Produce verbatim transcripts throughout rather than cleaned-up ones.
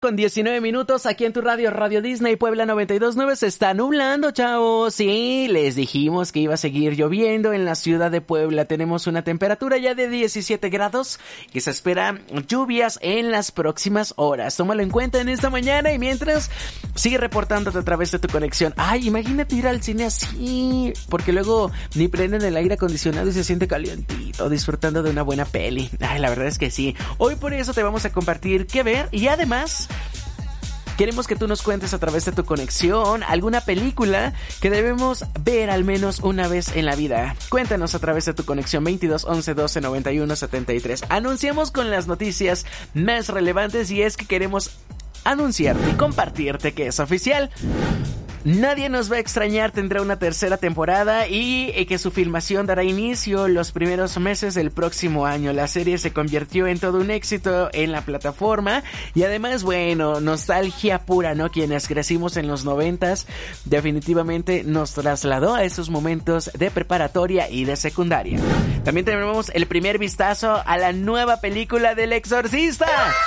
Con diecinueve minutos aquí en tu radio, Radio Disney Puebla noventa y dos punto nueve. Se está nublando, chavos. Sí, les dijimos que iba a seguir lloviendo en la ciudad de Puebla. Tenemos una temperatura ya de diecisiete grados y se esperan lluvias en las próximas horas. Tómalo en cuenta en esta mañana y mientras sigue reportándote a través de tu conexión. Ay, imagínate ir al cine así, porque luego ni prenden el aire acondicionado y se siente calientito, disfrutando de una buena peli. Ay, la verdad es que sí. Hoy por eso te vamos a compartir qué ver y además queremos que tú nos cuentes a través de tu conexión alguna película que debemos ver al menos una vez en la vida. Cuéntanos a través de tu conexión veintidós once doce noventa y uno setenta y tres. Anunciamos con las noticias más relevantes y es que queremos anunciarte y compartirte que es oficial. Nadie nos va a extrañar tendrá una tercera temporada y que su filmación dará inicio los primeros meses del próximo año. La serie se convirtió en todo un éxito en la plataforma y además, bueno, nostalgia pura, ¿no? Quienes crecimos en los noventas definitivamente nos trasladó a esos momentos de preparatoria y de secundaria. También tenemos el primer vistazo a la nueva película del Exorcista.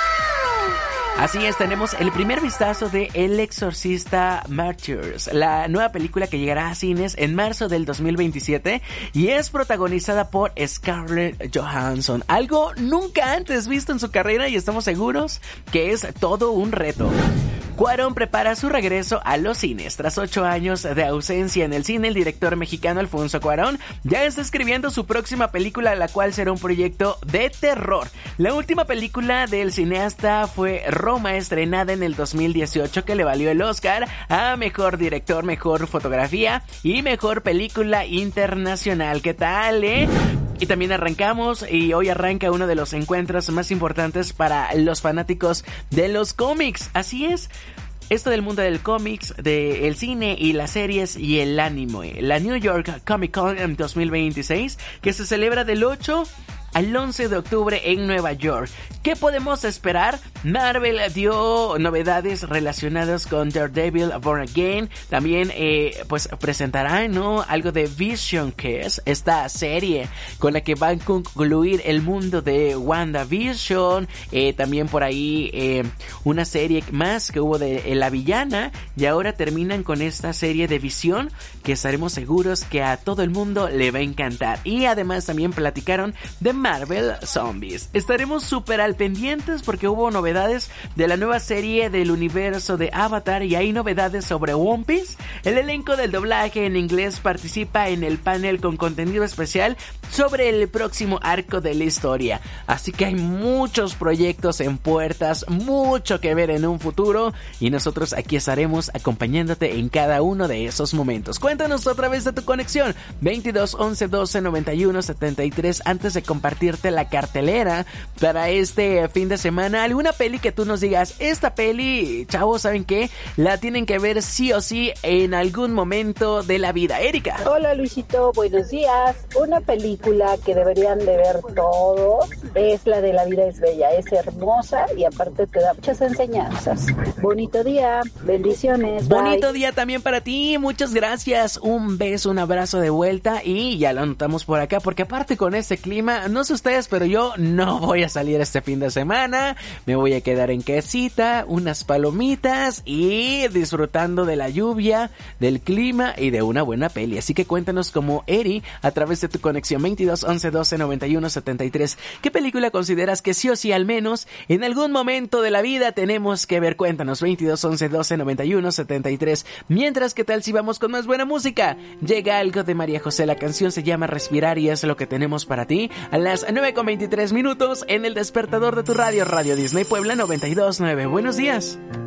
Así es, tenemos el primer vistazo de El Exorcista Martyrs, la nueva película que llegará a cines en marzo del dos mil veintisiete y es protagonizada por Scarlett Johansson, algo nunca antes visto en su carrera y estamos seguros que es todo un reto. Cuarón prepara su regreso a los cines. Tras ocho años de ausencia en el cine, el director mexicano Alfonso Cuarón ya está escribiendo su próxima película, la cual será un proyecto de terror. La última película del cineasta fue Roma, estrenada en el dos mil dieciocho, que le valió el Oscar a Mejor Director, Mejor Fotografía y Mejor Película Internacional. ¿Qué tal, eh? Y también arrancamos y hoy arranca uno de los encuentros más importantes para los fanáticos de los cómics. Así es, esto del mundo del cómics, del cine y las series y el anime. La New York Comic Con dos mil veintiséis, que se celebra del ocho al once de octubre en Nueva York. ¿Qué podemos esperar? Marvel dio novedades relacionadas con Daredevil Born Again. También eh, pues presentará, ¿no?, algo de Vision, que es esta serie con la que va a concluir el mundo de WandaVision. Eh, también por ahí eh, una serie más que hubo de eh, La Villana. Y ahora terminan con esta serie de Visión, que estaremos seguros que a todo el mundo le va a encantar. Y además también platicaron de Marvel Zombies. Estaremos súper al pendientes porque hubo novedades de la nueva serie del universo de Avatar y hay novedades sobre One Piece. El elenco del doblaje en inglés participa en el panel con contenido especial sobre el próximo arco de la historia. Así que hay muchos proyectos en puertas, mucho que ver en un futuro y nosotros aquí estaremos acompañándote en cada uno de esos momentos. Cuéntanos a través de tu conexión veintidós once doce noventa y uno setenta y tres antes de compartirte la cartelera para este fin de semana. Alguna peli que tú nos digas, esta peli, chavos, ¿saben qué? La tienen que ver sí o sí en algún momento de la vida. Erika. Hola Luisito, buenos días. Una película que deberían de ver todos es la de La Vida es Bella. Es hermosa y aparte te da muchas enseñanzas. Bonito día, bendiciones. Bonito bye. Día también para ti, muchas gracias. Un beso, un abrazo de vuelta y ya lo anotamos por acá porque aparte con este clima, no sé ustedes, pero yo no voy a salir este fin de semana. Me voy a quedar en casita, unas palomitas y disfrutando de la lluvia, del clima y de una buena peli. Así que cuéntanos como Eri a través de tu conexión veintidós once doce noventa y uno setenta y tres. ¿Qué película consideras que sí o sí al menos en algún momento de la vida tenemos que ver? Cuéntanos veintidós once doce noventa y uno setenta y tres. Mientras, ¿qué tal si vamos con más buena música? Llega algo de María José, la canción se llama Respirar y es lo que tenemos para ti a las nueve con veintitrés minutos en el despertador de tu radio, Radio Disney Puebla noventa y dos punto nueve. Buenos días.